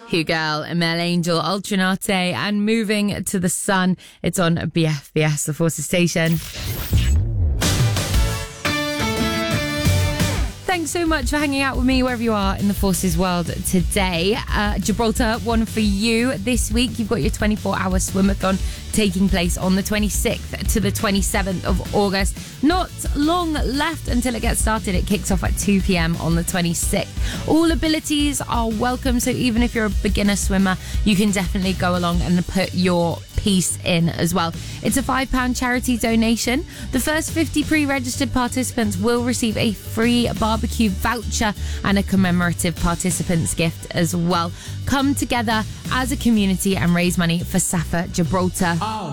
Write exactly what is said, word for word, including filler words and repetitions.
Hugel, Mel Angel, Ultranate, and Moving to the Sun. It's on B F B S, the Forces station. Thanks so much for hanging out with me wherever you are in the Forces world today. Uh, Gibraltar, one for you this week. You've got your twenty-four hour swimathon taking place on the twenty-sixth to the twenty-seventh of August. Not long left until it gets started. It kicks off at two p.m. on the twenty-sixth. All abilities are welcome, so even if you're a beginner swimmer, you can definitely go along and put your piece in as well. It's a five pound charity donation. The first fifty pre-registered participants will receive a free barbecue voucher and a commemorative participants gift as well. Come together as a community and raise money for SAFA Gibraltar. Oh.